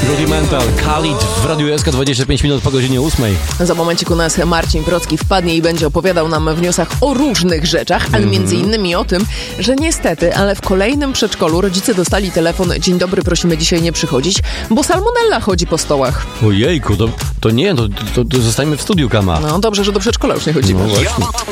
Rudimental, Khalid w Radiu SK 25 minut po godzinie 8. Za momencik u nas Marcin Procki wpadnie i będzie opowiadał nam w newsach o różnych rzeczach, ale między innymi o tym, że niestety, ale w kolejnym przedszkolu rodzice dostali telefon: dzień dobry, prosimy dzisiaj nie przychodzić, bo salmonella chodzi po stołach. Ojejku, to nie, to zostańmy w studiu, Kama. No dobrze, że do przedszkola już nie chodzimy. No właśnie.